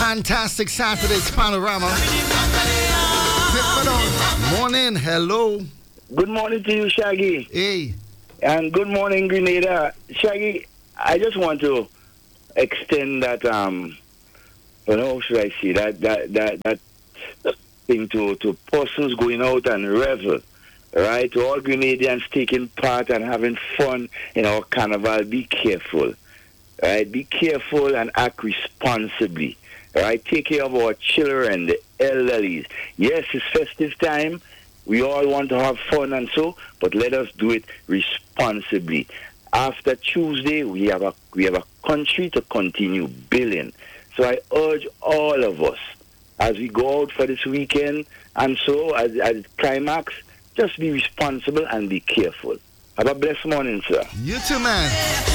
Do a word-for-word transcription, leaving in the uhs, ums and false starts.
fantastic Saturday's panorama. Morning, hello. Good morning to you, Shaggy. Hey. And good morning, Grenada. Shaggy, I just want to extend that, um, you know, how should I say, that, that, that, that thing to, to persons going out and revel, right? To all Grenadians taking part and having fun in our carnival, be careful, right? Be careful and act responsibly, right? Take care of our children, the elderly. Yes, it's festive time. We all want to have fun and so, but let us do it responsibly. After Tuesday, we have a we have a country to continue building. So I urge all of us, as we go out for this weekend, and so as, as climax, just be responsible and be careful. Have a blessed morning, sir. You too, man.